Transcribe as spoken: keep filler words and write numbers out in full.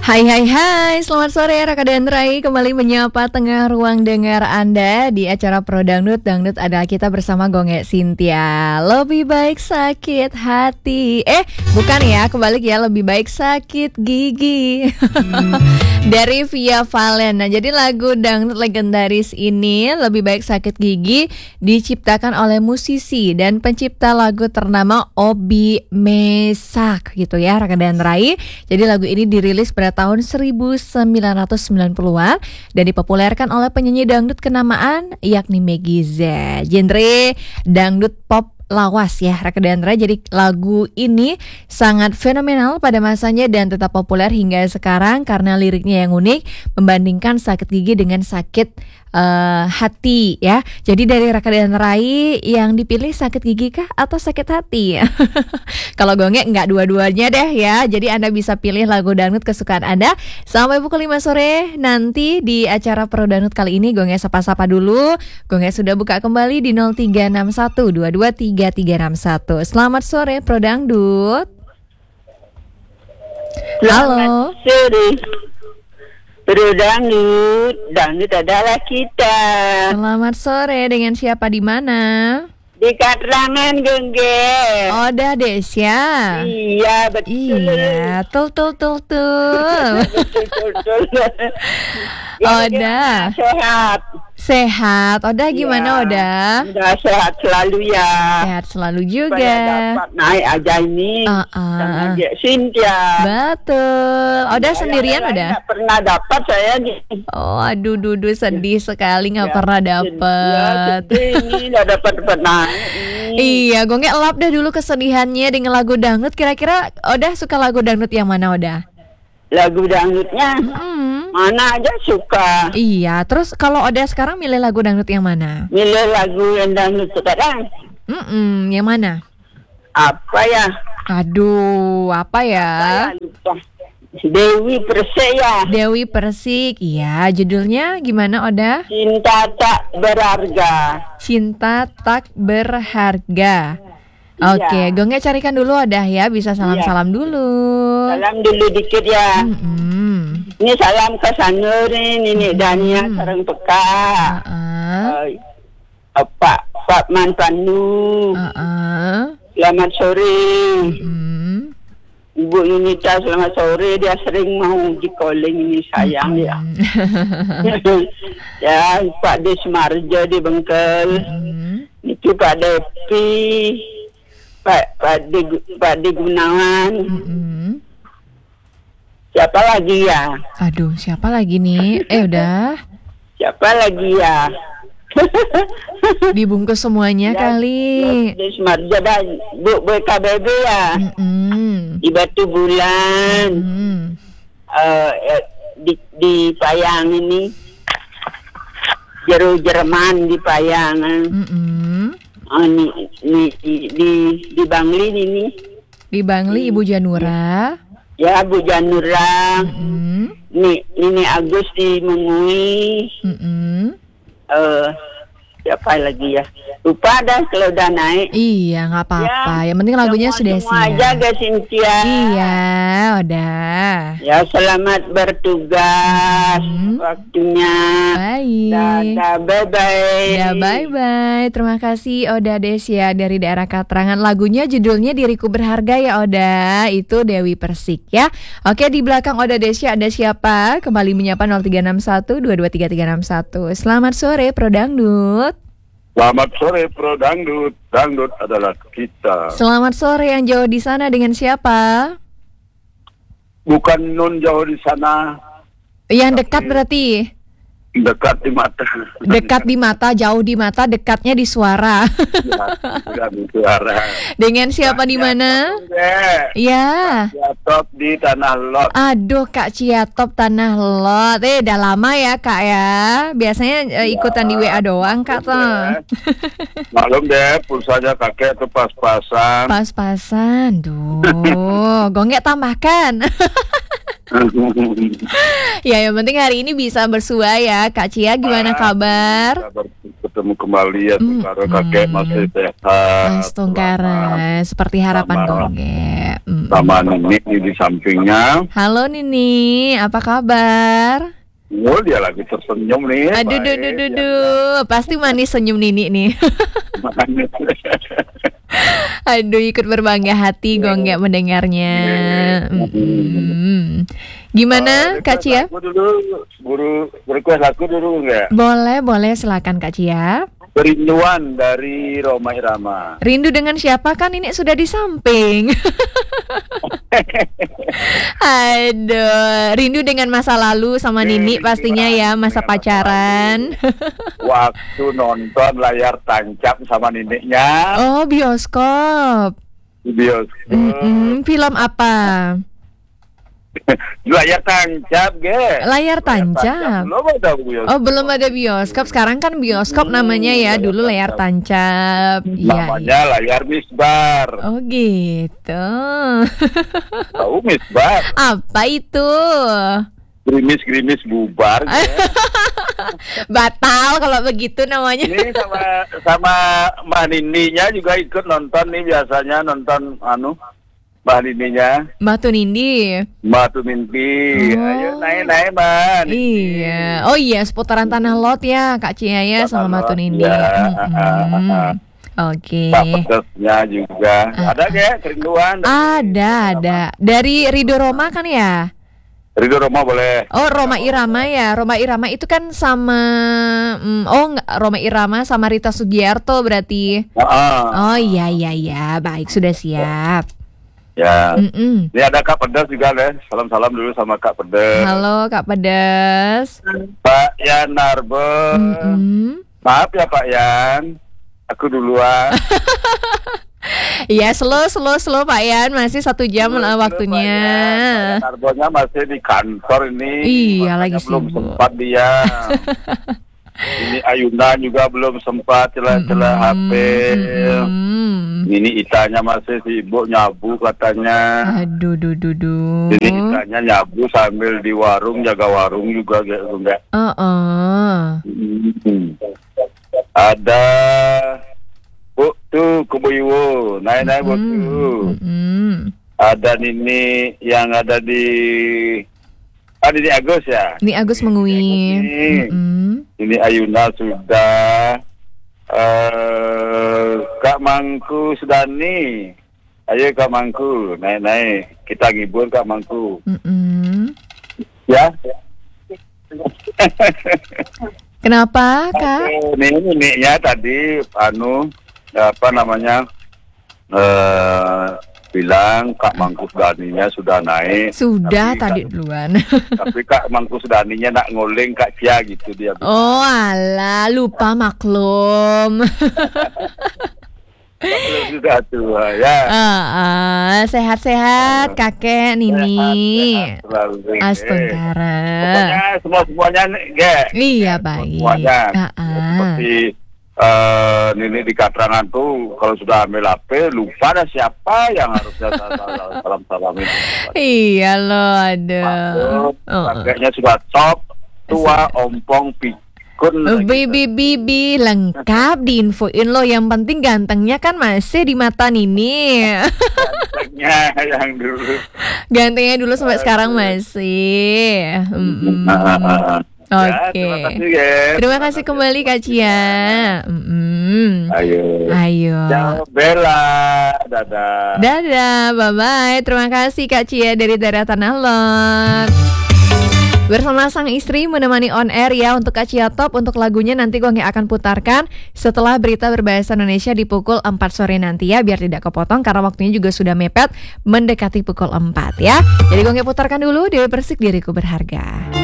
Hai hai hai, selamat sore Raka dan Rai. Kembali menyapa tengah ruang dengar Anda di acara Pro Dangdut. Dangdut adalah kita bersama Gonge Cynthia. Lebih baik sakit hati. Eh, bukan ya, kebalik ya, lebih baik sakit gigi. Dari Via Valen. Nah, jadi lagu dangdut legendaris ini, Lebih Baik Sakit Gigi, diciptakan oleh musisi dan pencipta lagu ternama Obi Mesak gitu ya Raka dan Rai. Jadi lagu ini dirilis pada tahun seribu sembilan ratus sembilan puluhan dan dipopulerkan oleh penyanyi dangdut kenamaan yakni Meggy Z. Genre dangdut pop lawas ya Raka dan Rai. Jadi lagu ini sangat fenomenal pada masanya dan tetap populer hingga sekarang karena liriknya yang unik membandingkan sakit gigi dengan sakit uh, hati ya. Jadi dari Raka dan Rai yang dipilih sakit gigi kah atau sakit hati? Kalau Gonge enggak dua-duanya deh ya. Jadi Anda bisa pilih lagu dangdut kesukaan Anda. Sampai pukul lima sore nanti di acara Pro Dangdut kali ini Gonge sapa-sapa dulu. Gonge sudah buka kembali di nol tiga enam satu dua dua tiga tiga enam satu. Selamat sore Pro Dangdut. Halo. Selamat sore Pro Dangdut. Dangdut adalah kita. Selamat sore, dengan siapa di mana? Di Katrangan Gengge. Oda Desya. Iya betul. Iya, tul tul tul tul. Betul betul. Oda. Sehat. Sehat. Oda gimana Ya, Oda? Udah sehat selalu ya. Sehat selalu Supaya juga. dapat naik aja ini. Uh-uh. Sama dia Cynthia. Betul. Oda Saya sendirian lain Oda? nggak pernah dapat saya nih. Oh, aduh dudu sedih sekali nggak Ya, pernah Ya, dapet. sedih ini nggak dapat dapat naik. Iya, Gonge elap dah dulu kesedihannya dengan lagu dangdut. Kira-kira Oda suka lagu dangdut yang mana Oda? Lagu dangdutnya Hmm. mana aja suka. Iya, terus kalau Oda sekarang milih lagu dangdut yang mana? Milih lagu yang dangdut sekarang Hmm, yang mana? apa ya? Aduh, apa ya? Saya lupa. Dewi Persik ya. Dewi Persik, iya. Judulnya gimana Oda? Cinta tak berharga. Cinta Tak Berharga. Iya. Oke, Gonge carikan dulu Oda ya, bisa salam-salam dulu. Salam dulu dikit ya. Hmm. Ini salam ke Sanurin, ini Dania Sarang Peka. Uh-uh. Eh, Pak Pak Manpanu. Uh-uh. Selamat sore. Hmm. Ibu Yunita selamat sore. Dia sering mau di calling ini sayang ya. Ya Pak Desmarjo di Bengkel. Hmm. Itu Pak Depi, Pak Pak De, Pak De Gunawan. Hmm. Siapa lagi ya? Aduh, siapa lagi nih? Eh udah Siapa lagi ya? dibungkus semuanya Ya, kali. Desmarjo dan Bu B K B B ya. Hmm. Di Batu Bulan. Hmm. Eh, eh, di di Payang ini. Jeru Jerman di Payang. Hmm. Oh, ini, ini di, di di Bangli ini. Di Bangli Ibu Janura. Ya Bu Janura. Hmm. Ini ini Agus di Mengui. Hmm. Eh siapa lagi ya? Lupa dah kalau udah naik. Iya, nggak apa-apa. Yang penting lagunya semua, sudah semua siap. aja guys Cynthia. Iya, udah. Ya selamat bertugas. Hmm. Waktunya. Baik. Dadah, bye bye. Ya, bye-bye. Terima kasih Oda Desya dari daerah Katrangan. Lagunya judulnya Diriku Berharga ya Oda. Itu Dewi Persik ya. Oke, di belakang Oda Desya ada siapa? Kembali menyapa nol tiga enam satu dua dua tiga tiga enam satu. Selamat sore Pro Dangdut. Selamat sore Pro Dangdut. Dangdut adalah kita. Selamat sore yang jauh di sana, dengan siapa? Bukan non jauh di sana, Yang dekat berarti. dekat di mata. Dekat di mata, jauh di mata, dekatnya di suara. Ya, di suara. Dengan siapa di mana? Ya. Ya, top di Tanah Lot. Aduh Kak Ciatop Tanah Lot. Eh udah lama ya Kak ya. Biasanya eh, ikutan di W A doang Kak tuh. Maklum deh, pulsanya kakek tuh pas-pasan. Pas-pasan. Duh, Gonge tambahkan. Ya yang penting hari ini bisa bersua ya Kak Cia, gimana kabar? Kabar bertemu kembali ya Tungkara. Mm-mm. Kakek masih sehat. Mas Tungkara, seperti harapan sama- Gongge. Mm. Sama Nini nih di sampingnya. Halo Nini, apa kabar? Oh, dia lagi tersenyum nih. Aduh, duh, duh, duh, duh. Pasti manis senyum Nini nih. Makanya. Aduh, ikut berbangga hati Gongge mendengarnya. Mm-mm. Gimana Kak Cia? Aku dulu, buru request aku dulu enggak? Boleh, boleh, silakan Kak Cia. Kerinduan dari Roma Irama. Rindu dengan siapa, kan ini sudah di samping. Aduh, rindu dengan masa lalu sama Nini pastinya ya, masa pacaran. Waktu nonton layar tancap sama neneknya Oh, bioskop. di bioskop. Mm-mm, film apa? Layar tancap, ge. Layar tancap. Belum ada bioskop. Oh, belum ada bioskop. Sekarang kan bioskop namanya ya. Dulu layar tancap. Iya. Namanya layar misbar. Oh, gitu. Tahu misbar? Apa itu? Gerimis-gerimis bubar. ge. Batal kalau begitu namanya. Ini sama sama Mbak Nininya juga ikut nonton nih, biasanya nonton anu Mbak Nininya. Mbak Tunindi. Mbak tuh mimpi. Oh. Ayo naik-naik, Mbak. Iya. Oh iya, seputaran Tanah Lot ya, Kak Cia ya sama Tanah Mbak Lot, Tunindi. ya. Mm-mm. Oke. Pak pedasnya juga. Ah. Ada ge kerinduan? Ada, ada. Dari Ridho Roma kan ya? Ridho Roma boleh. Oh, Roma Irama ya. Roma Irama itu kan sama mm, oh enggak, Roma Irama sama Rita Sugiarto berarti. Ah, Oh iya iya iya, baik sudah siap. ya. Mm-mm. Ini ada Kak Pedas juga deh. Salam-salam dulu sama Kak Pedas. Halo Kak Pedas. Pak Yan Narbe. Mm-mm. Maaf ya Pak Yan. Aku duluan. Iya, slow slow slow Pak Yan, masih satu jam lah waktunya. Narbonya masih di kantor ini. Iya, makanya lagi belum sibuk. sempat dia. Ini Ayunda juga belum sempat celah-celah H P. Mm-mm. Ini Itanya masih sibuk nyabu katanya. Aduh, duh, duh, duh. Jadi Itanya nyabu sambil di warung, jaga warung juga gitu enggak. Oh, oh. Hmm. Ada Bu tuh Kubuiwo, naik-naik Bu tuh. Mm-mm. Ada Nini yang ada di ah Nini Agus ya. Ini Agus Mengui. Ini, Mm-mm. ini Ayuna sudah. Eh, Kak Mangku Sudani. Ayo Kak Mangku, naik-naik. Kita ngibur Kak Mangku. Mm-mm. Ya. Kenapa Kak? Ini neneknya tadi anu apa namanya eh bilang Kak Mangku Sudaninya sudah naik. Sudah Tapi tadi duluan. Tapi Kak Mangku Sudaninya nak ngoling Kak Cia gitu dia. Oh alah, lupa maklum. Sudah tua ya. Ah, ah, sehat-sehat kakek Nini. Selalu. Astungkara. Pokoknya semua semuanya ge. Iya baik. Semuanya. Ah, ah. Seperti eh Nini di Katrangan tuh kalau sudah ambil H P lupa dah siapa yang harusnya salam salamin. Iya loh, aduh. Oh. Kakeknya sudah top, tua, ompong, pikun. Oh, Bibi bibi lengkap diinfoin lo, yang penting gantengnya kan masih di mata Nini. Kakeknya yang dulu. Gantengnya dulu sampai sekarang masih. Mm-mm. Oke. Ya, terima kasih ya. Terima kasih kembali Kak Cia. Mm-mm. Ayo. Ayo. Ciao Bella. Dadah. Dadah, bye-bye. Terima kasih Kak Cia dari daerah Tanah Lot. Bersama sang istri menemani on air ya untuk Kak Cia Top. Untuk lagunya nanti gue nggak akan putarkan setelah berita berbahasa Indonesia di pukul empat sore nanti ya, biar tidak kepotong karena waktunya juga sudah mepet mendekati pukul empat ya. Jadi gue nggak putarkan dulu, Dewi Persik, diriku berharga.